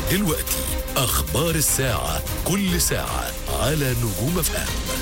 دلوقتي أخبار الساعة، كل ساعة على نجوم FM.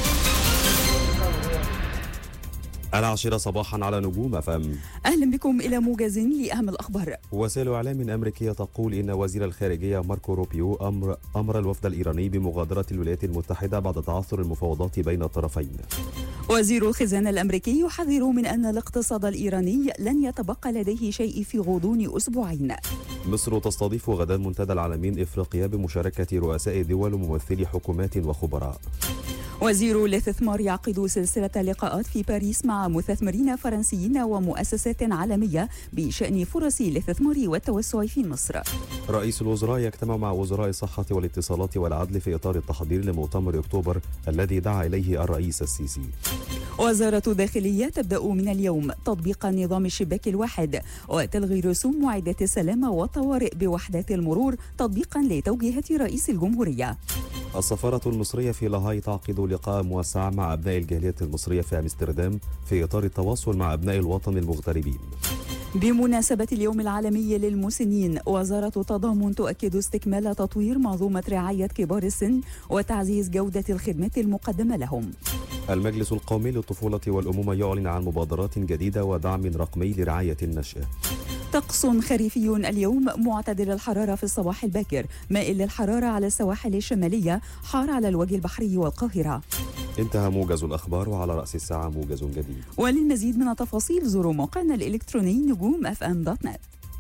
10 صباحا على نجوم FM. أهلا بكم إلى موجز لأهم الأخبار. وسائل إعلام أمريكية تقول إن وزير الخارجية ماركو روبيو أمر الوفد الإيراني بمغادرة الولايات المتحدة بعد تعثر المفاوضات بين الطرفين. وزير الخزانة الأمريكي يحذر من أن الاقتصاد الإيراني لن يتبقى لديه شيء في غضون أسبوعين. مصر تستضيف غدا منتدى العالمين إفريقيا بمشاركة رؤساء دول وممثلي حكومات وخبراء. وزير الاستثمار يعقد سلسلة لقاءات في باريس مع مستثمرين فرنسيين ومؤسسات عالمية بشأن فرص الاستثمار والتوسع في مصر. رئيس الوزراء يجتمع مع وزراء الصحة والاتصالات والعدل في إطار التحضير لمؤتمر أكتوبر الذي دعا إليه الرئيس السيسي. وزارة الداخلية تبدأ من اليوم تطبيق نظام الشباك الواحد وتلغي رسوم معدات السلامة والطوارئ بوحدات المرور تطبيقا لتوجيهات رئيس الجمهورية. السفارة المصرية في لاهاي تعقد لقاء موسع مع أبناء الجالية المصرية في أمستردام في إطار التواصل مع أبناء الوطن المغتربين. بمناسبة اليوم العالمي للمسنين، وزارة التضامن تؤكد استكمال تطوير منظومة رعاية كبار السن وتعزيز جودة الخدمات المقدمة لهم. المجلس القومي للطفولة والأمومة يعلن عن مبادرات جديدة ودعم رقمي لرعاية النشء. طقس خريفي اليوم معتدل الحرارة في الصباح الباكر، مائل للحرارة على السواحل الشمالية، حار على الوجه البحري والقاهرة. انتهى موجز الأخبار، وعلى رأس الساعة موجز جديد. وللمزيد من التفاصيل زوروا موقعنا الإلكتروني نجوم.fm.net.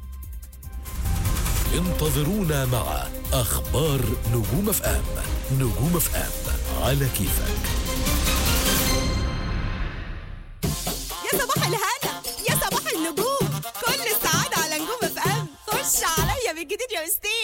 انتظرونا مع أخبار نجوم FM. نجوم FM على كيفك. يا صباح الهنا، يا صباح النجوم، كل السعادة على نجوم FM. خش عليا بالجديد يا أستاذ.